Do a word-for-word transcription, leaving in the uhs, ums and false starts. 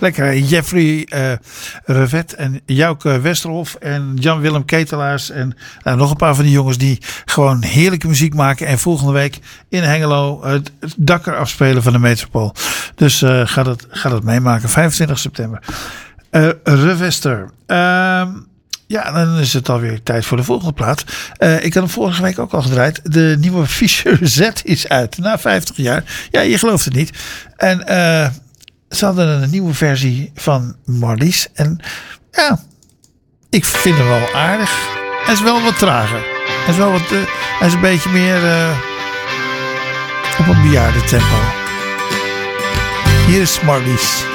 Lekker. Jeffrey uh, Revet en Jouke Westerhof en Jan-Willem Ketelaars. En nou, nog een paar van die jongens die gewoon heerlijke muziek maken. En volgende week in Hengelo het dak eraf spelen van de Metropool. Dus uh, ga, dat, ga dat meemaken. vijfentwintig september. Uh, Revester. Uh, Ja, dan is het alweer tijd voor de volgende plaat. Uh, ik had hem vorige week ook al gedraaid. De nieuwe Fischer Z is uit. Na vijftig jaar. Ja, je gelooft het niet. En uh, ze hadden een nieuwe versie van Marlies. En ja, ik vind hem wel aardig. Hij is wel wat trager. Hij is wel wat. Uh, hij is een beetje meer uh, op een bejaarde tempo. Hier is Marlies.